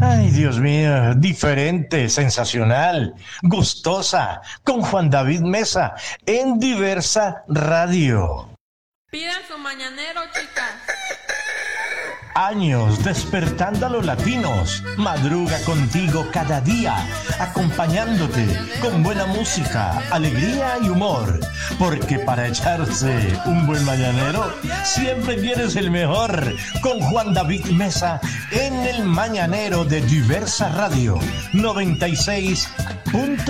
Ay, Dios mío, diferente, sensacional, gustosa, con Juan David Mesa, en Diversa Radio. Pidan su mañanero, chicas. Años despertando a los latinos, madruga contigo cada día, acompañándote con buena música, alegría y humor, porque para echarse un buen mañanero, siempre quieres el mejor, con Juan David Mesa, en el Mañanero de Diversa Radio, 96.